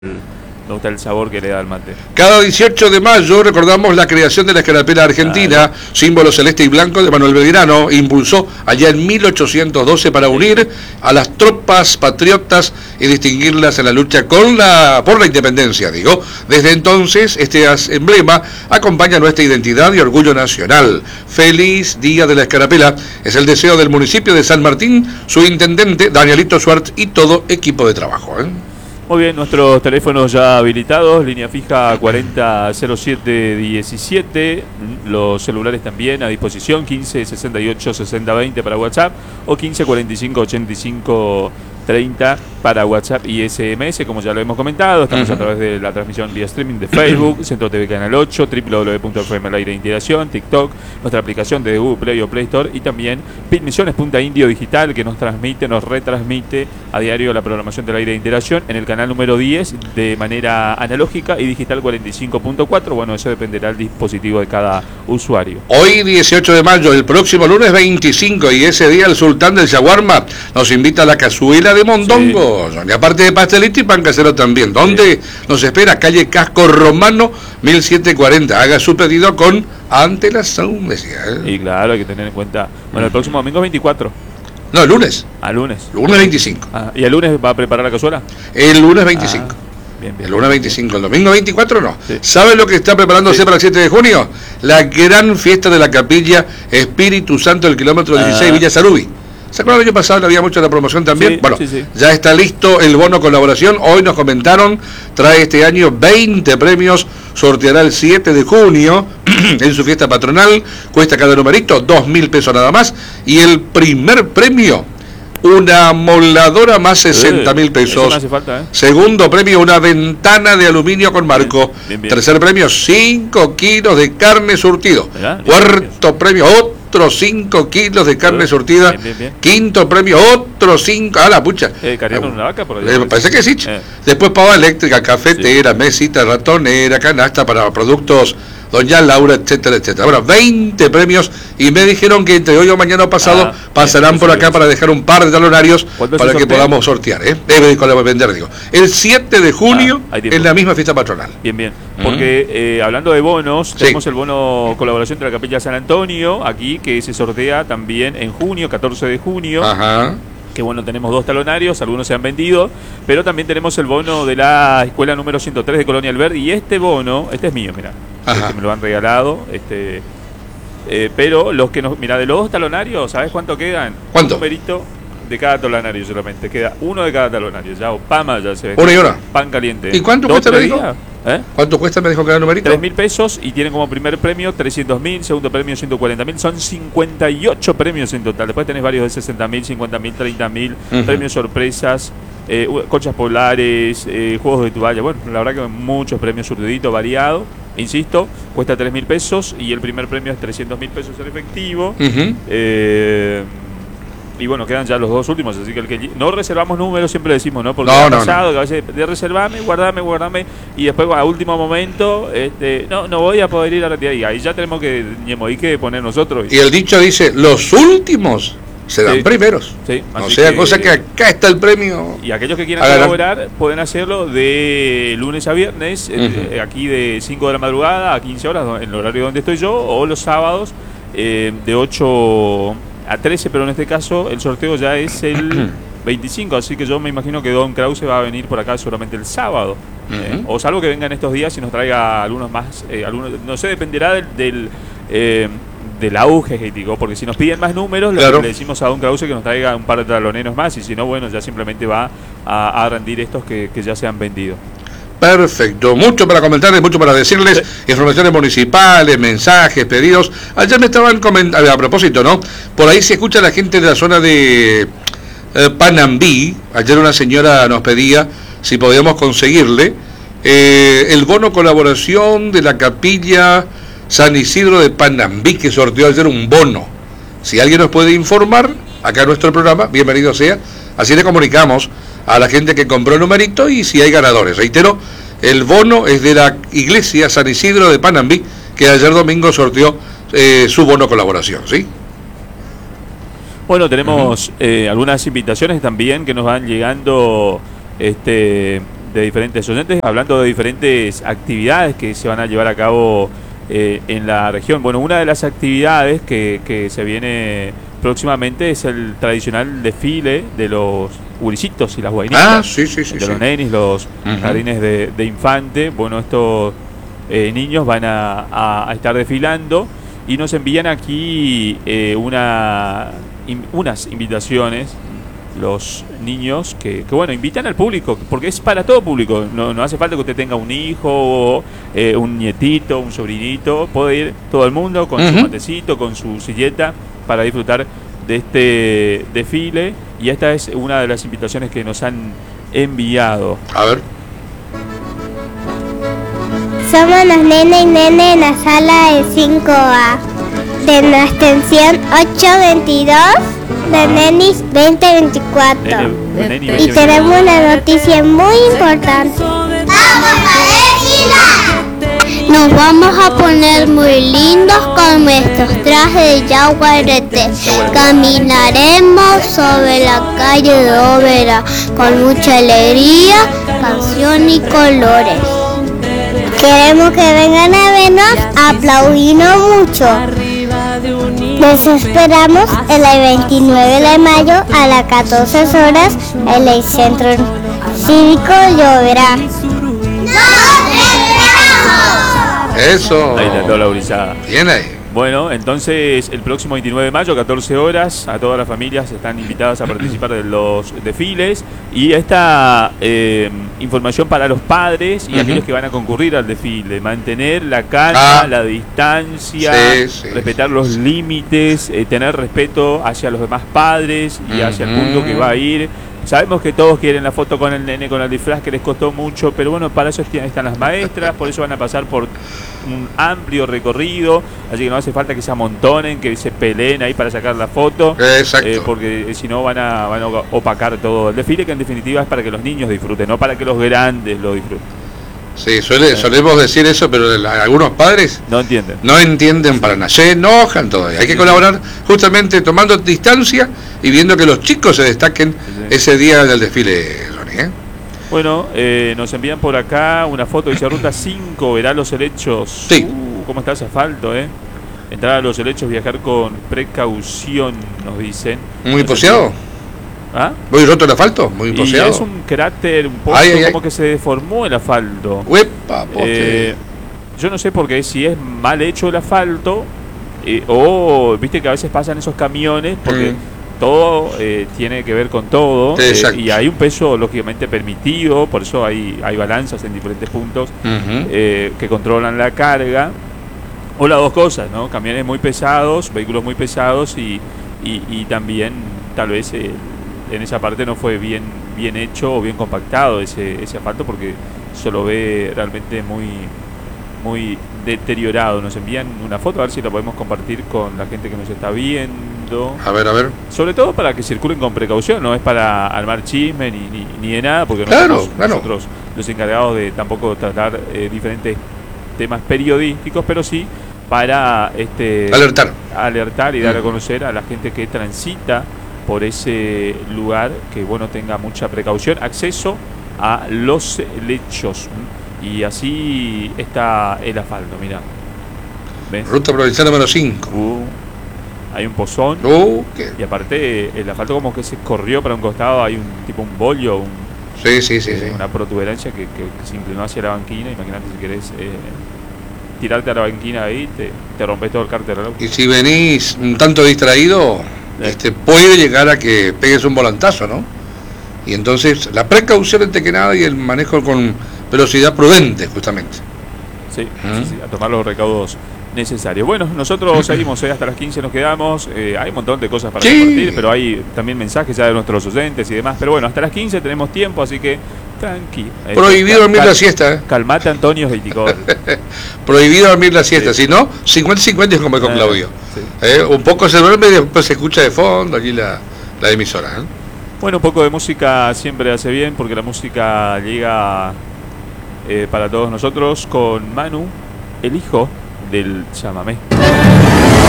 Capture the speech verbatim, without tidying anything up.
Me gusta el sabor que le da al mate. Cada dieciocho de mayo recordamos la creación de la escarapela argentina, claro. Símbolo celeste y blanco de Manuel Belgrano, impulsó allá en mil ochocientos doce para unir a las tropas patriotas y distinguirlas en la lucha con la, por la independencia, digo. Desde entonces, este emblema acompaña nuestra identidad y orgullo nacional. Feliz Día de la Escarapela es el deseo del municipio de San Martín, su intendente Danielito Schwartz y todo equipo de trabajo, ¿eh? Muy bien, nuestros teléfonos ya habilitados, línea fija cuarenta cero siete diecisiete, los celulares también a disposición, quince sesenta y ocho sesenta veinte para WhatsApp o quince cuarenta y cinco ochenta y cinco treinta para WhatsApp y S M S, como ya lo hemos comentado. Estamos uh-huh. a través de la transmisión vía streaming de Facebook, Centro T V Canal ocho, doble u doble u doble u punto f m al aire integración, TikTok, nuestra aplicación de Google Play o Play Store y también Pitmisiones Punta Indio Digital, que nos transmite, nos retransmite a diario la programación del aire de integración en el canal número diez de manera analógica y digital cuarenta y cinco punto cuatro. Bueno, eso dependerá del dispositivo de cada usuario. Hoy dieciocho de mayo, el próximo lunes veinticinco, y ese día el sultán del shawarma nos invita a la cazuela de mondongo, sí. Y aparte de pastelito y pan casero también. ¿Dónde sí. nos espera? Calle Casco Romano mil setecientos cuarenta. Haga su pedido con antelación, decía, ¿eh? Y claro, hay que tener en cuenta. Bueno, el próximo domingo veinticuatro. No, el lunes. Ah, lunes. Lunes veinticinco. Ah, ¿y el lunes va a preparar la cazuela? El lunes veinticinco. Ah, bien, bien, el lunes veinticinco. El domingo veinticuatro no. Sí. ¿Sabe lo que está preparándose sí. para el siete de junio? La gran fiesta de la capilla Espíritu Santo del kilómetro dieciséis, ah. Villa Sarubi. ¿Se acuerdan el año pasado? Había mucho de la promoción también. Sí, bueno, sí, sí. ya está listo el bono colaboración. Hoy nos comentaron, trae este año veinte premios, sorteará el siete de junio en su fiesta patronal. Cuesta cada numerito dos mil pesos nada más. Y el primer premio, una moladora más sesenta mil pesos. Eso me hace falta, ¿eh? Segundo premio, una ventana de aluminio con marco. Bien, bien, bien. Tercer premio, cinco kilos de carne surtido. ¿Verdad? Cuarto premio, otro cinco kilos de carne surtida. Bien, bien, bien. Quinto premio, otro cinco. Ah, la pucha. Eh, ¿Cargaron una vaca por ahí? Eh, me parece que sí. Eh. Después pava eléctrica, cafetera, sí. mesita ratonera, canasta para productos Doña Laura, etcétera, etcétera. Bueno, veinte premios y me dijeron que entre hoy o mañana pasado ah, pasarán bien, por acá para dejar un par de talonarios para que podamos sortear, ¿eh? Debe vender, digo. El siete de junio ah, en la misma fiesta patronal. Bien, bien. Porque uh-huh. eh, hablando de bonos, tenemos sí. el bono colaboración de la Capilla San Antonio aquí que se sortea también en junio, catorce de junio. Ajá. Que bueno, tenemos dos talonarios, algunos se han vendido, pero también tenemos el bono de la escuela número ciento tres de Colonia Alberdi, y este bono, este es mío, mira, este me lo han regalado, este, eh, pero los que nos, mira, de los dos talonarios, ¿sabes cuánto quedan? ¿Cuánto? Un numerito de cada talonario solamente, queda uno de cada talonario, ya, o Pama ya se vende. Una y una. Pan caliente. ¿Y cuánto cuesta, me dijo? ¿Eh? ¿Cuánto cuesta, me dijo, cada numerito? tres mil pesos y tienen como primer premio trescientos mil, segundo premio ciento cuarenta mil, son cincuenta y ocho premios en total. Después tenés varios de sesenta mil, cincuenta mil, treinta mil, uh-huh. premios sorpresas, eh, conchas polares, eh, juegos de toalla. Bueno, la verdad que muchos premios surtiditos, variados. Insisto, cuesta tres mil pesos y el primer premio es trescientos mil pesos en efectivo. Uh-huh. Eh... Y bueno, quedan ya los dos últimos, así que el que no reservamos números, siempre decimos, ¿no? Porque no, ha no, pasado no. que a veces de reservarme, guardame, guardame, y después a último momento, este, no, no voy a poder ir a retirar. Y ahí ya tenemos que, hay que poner nosotros. Y el dicho dice, los últimos serán sí. primeros. Sí, o sea, que, cosa que acá está el premio. Y aquellos que quieran colaborar pueden hacerlo de lunes a viernes, uh-huh. eh, aquí de cinco de la madrugada a quince horas, en el horario donde estoy yo, o los sábados eh, de ocho a trece, pero en este caso el sorteo ya es el veinticinco, así que yo me imagino que Don Krause va a venir por acá solamente el sábado, uh-huh. eh, o salvo que vengan estos días y nos traiga algunos más, eh, algunos, no sé, dependerá del, del, eh, del auge, digo, porque si nos piden más números, claro. le, le decimos a Don Krause que nos traiga un par de taloneros más, y si no, bueno, ya simplemente va a, a rendir estos que, que ya se han vendido. Perfecto, mucho para comentarles, mucho para decirles, sí. Informaciones municipales, mensajes, pedidos. Ayer me estaban comentando, a propósito, ¿no? Por ahí se escucha la gente de la zona de eh, Panambí. Ayer una señora nos pedía si podíamos conseguirle eh, el bono colaboración de la capilla San Isidro de Panambí, que sorteó ayer un bono. Si alguien nos puede informar, acá en nuestro programa, bienvenido sea. Así le comunicamos a la gente que compró el numerito y si hay ganadores. Reitero, el bono es de la iglesia San Isidro de Panambí, que ayer domingo sorteó eh, su bono colaboración, ¿sí? Bueno, tenemos uh-huh. eh, algunas invitaciones también que nos van llegando este, de diferentes oyentes, hablando de diferentes actividades que se van a llevar a cabo eh, en la región. Bueno, una de las actividades que, que se viene próximamente es el tradicional desfile de los gurisitos y las guainitas. Ah, sí, sí, sí. De sí. los nenis, los Uh-huh. jardines de, de infante. Bueno, estos eh, niños van a, a, a estar desfilando y nos envían aquí eh, una, in, unas invitaciones. Los niños que, que, bueno, invitan al público, porque es para todo público. No, no hace falta que usted tenga un hijo, o, eh, un nietito, un sobrinito. Puede ir todo el mundo con uh-huh. su matecito, con su silleta, para disfrutar de este desfile. Y esta es una de las invitaciones que nos han enviado. A ver. Somos los nene y nene en la sala de cinco A de la extensión ocho veintidós de Nenis veinte veinticuatro. Nene, nene, y veinte, tenemos una noticia muy importante. ¡Vamos a desfilar! Nos vamos a poner muy lindos con nuestros trajes de yaguareté. Caminaremos sobre la calle de Óvera con mucha alegría, canción y colores. Queremos que vengan a vernos, aplaudirnos mucho. Les esperamos el veintinueve de mayo a las catorce horas en el Centro Cívico de Óvera. Eso. Ahí está toda la gurizada. Bien ahí. Bueno, entonces el próximo veintinueve de mayo, catorce horas, a todas las familias están invitadas a participar de los desfiles. Y esta eh, información para los padres y uh-huh. aquellos que van a concurrir al desfile: mantener la calma, ah. la distancia, sí, sí, respetar sí, los sí. límites, eh, tener respeto hacia los demás padres y uh-huh. hacia el público que va a ir. Sabemos que todos quieren la foto con el nene, con el disfraz, que les costó mucho, pero bueno, para eso están las maestras, por eso van a pasar por un amplio recorrido, así que no hace falta que se amontonen, que se peleen ahí para sacar la foto. Exacto. Eh, porque si no van a, van a opacar todo el desfile, que en definitiva es para que los niños disfruten, no para que los grandes lo disfruten. Sí, suele, solemos decir eso, pero algunos padres no entienden. No entienden para nada, se enojan todavía. Hay que colaborar justamente tomando distancia y viendo que los chicos se destaquen sí, sí. ese día del desfile, Ronnie, ¿eh? Bueno, eh, nos envían por acá una foto, dice Ruta cinco, verá los helechos. Sí. Uh, ¿Cómo está ese asfalto, eh? Entrar a los helechos, viajar con precaución, nos dicen. Muy poseado. ¿Ah? ¿Muy roto el asfalto? Muy poseado. Es un cráter, un pozo, ay, ay, como ay. que se deformó el asfalto. Uepa, eh, yo no sé por qué, si es mal hecho el asfalto eh, o viste que a veces pasan esos camiones, porque mm. todo eh, tiene que ver con todo, eh, y hay un peso lógicamente permitido, por eso hay, hay balanzas en diferentes puntos uh-huh. eh, que controlan la carga. O las dos cosas, ¿no? Camiones muy pesados, vehículos muy pesados y, y, y también tal vez... Eh, en esa parte no fue bien bien hecho o bien compactado ese, ese asfalto, porque se lo ve realmente muy muy deteriorado. Nos envían una foto, a ver si la podemos compartir con la gente que nos está viendo. A ver, a ver. Sobre todo para que circulen con precaución, no es para armar chisme ni, ni, ni de nada, porque claro, nosotros, claro. nosotros los encargados de tampoco tratar eh, diferentes temas periodísticos, pero sí para este alertar, alertar y dar a conocer a la gente que transita por ese lugar, que bueno, tenga mucha precaución, acceso a los lechos. Y así está el asfalto, mira. ¿Ves? Ruta provincial número cinco. Uh, hay un pozón. Uh, ¿qué? Y aparte el asfalto como que se corrió para un costado, hay un tipo un bollo, un, sí, sí, sí, eh, sí. una protuberancia que, que, que se inclinó hacia la banquina. Imagínate si querés eh, tirarte a la banquina ahí, te, te rompes todo el cárter. Y si venís un tanto distraído, este, puede llegar a que pegues un volantazo, ¿no? Y entonces la precaución ante que nada y el manejo con velocidad prudente, justamente. Sí, ¿Mm? sí, sí, a tomar los recaudos necesarios. Bueno, nosotros seguimos, eh, hasta las quince nos quedamos. Eh, hay un montón de cosas para sí. compartir, pero hay también mensajes ya de nuestros oyentes y demás. Pero bueno, hasta las quince tenemos tiempo, así que tranqui. Eh, Prohibido cal, dormir cal, la siesta. ¿eh? Calmate, Antonio veinticuatro. Prohibido dormir la siesta, sí. Si no, cincuenta cincuenta es como con Claudio. Sí. Eh, un poco se duerme y después se escucha de fondo allí la, la emisora. ¿eh? Bueno, un poco de música siempre hace bien, porque la música llega eh, para todos nosotros con Manu, el hijo del chamamé.